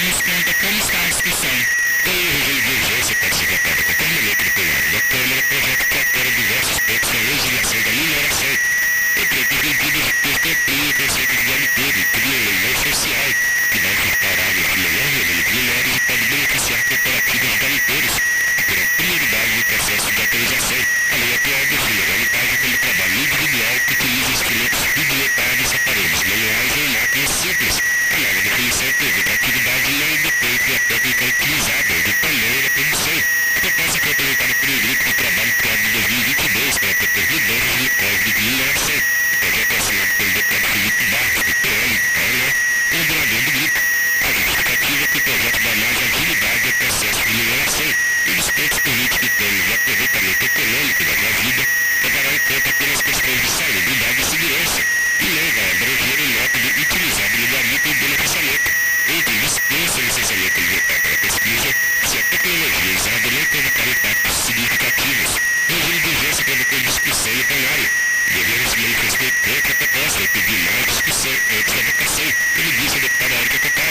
nos conta como está a discussão. O regime de urgência pode ser votado a qualquer momento no plenário da Câmara, projeto que altera diversos pontos da legislação da mineração. Entre outros vendidos, o texto amplia o conceito de DLT e cria um leilão social, que vai afetar áreas de menor número de minérios e pode beneficiar cooperativas de garimpeiros, que terão prioridade no processo de autorização. A lei atual define a garimpagem como trabalho individual que utiliza instrumentos bibliotáveis, aparelhos manuais ou máquinas simples. A nova definição prevê que a atividade não depende da técnica utilizada ou do tamanho da produção. A proposta foi apresentada por um grupo de trabalho criado em 2022 para propor mudanças no Código de Mineração. O projeto é assinado pelo deputado Felipe Barros, do PL do Paraná, coordenador do grupo. A justificativa é que o projeto dá mais agilidade ao processo de mineração e os pontos políticos de termos de aproveitamento econômico da vida levará em conta apenas questões de salubridade e segurança e não vai abranger o método utilizado no garimpo e beneficiamento. Entre dispensa o licenciamento ambiental para pesquisa se a tecnologia usada não provocar impactos significativos. O regime de urgência provocou discussão no plenário. O governo se manifestou contra a proposta e pediu mais discussão antes da votação, como disse a deputada Érica Cocai.